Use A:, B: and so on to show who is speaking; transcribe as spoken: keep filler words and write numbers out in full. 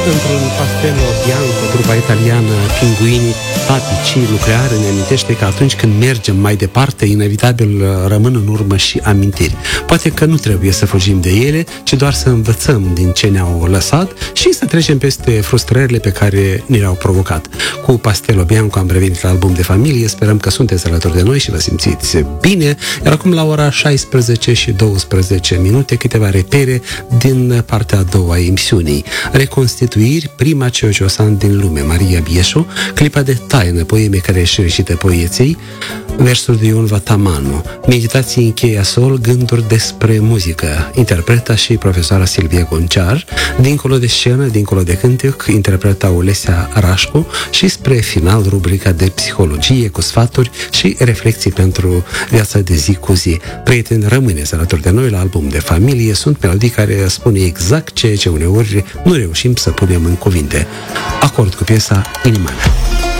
A: Într-un Pastello Bianco, trupa italiană Pinguini, Papici, Nucleare, ne amintește că atunci când mergem mai departe, inevitabil rămân în urmă și amintiri. Poate că nu trebuie să fugim de ele, ci doar să învățăm din ce ne-au lăsat și să trecem peste frustrările pe care ni le-au provocat. Cu Pastello Bianco am revenit la Album de Familie, sperăm că sunteți alături de noi și vă simțiți bine. Iar acum la ora șaisprezece și douăsprezece minute, câteva repere din partea a doua a emisiunii. Reconstituiri, prima ceociosan din lume, Maria Bieșu, clipa de Taină, poeme care își recită poeții, versuri de Ion Vatamanu, meditații în cheia sol, gânduri despre muzică, interpreta și profesoara Silvia Gonciar, dincolo de scenă, dincolo de cântec, interpreta Olesia Rașcu și spre final rubrica de psihologie cu sfaturi și reflexii pentru viața de zi cu zi. Prieteni, rămâneți alături de noi la Album de Familie, sunt melodii care spune exact ceea ce uneori nu reușim să punem în cuvinte. Acord cu piesa Inima mea.